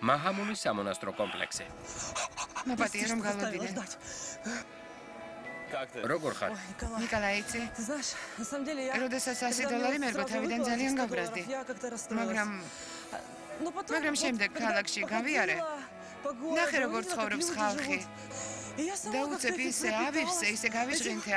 მაჰამუნის სამონასტრო კომპლექსი. მოპატია რომ გავადიდე. როგორ ხარ? ნიკოლაიცი, როდესაც $100 მერბა თავიდან ძალიან გავბრაზდი. მაგრამ შემდეგ ქალაქში გავიარე. ნახე როგორ ცხოვრობს ხალხი. და უცებ ისე ავივსე, ისე გავიჟღინთე.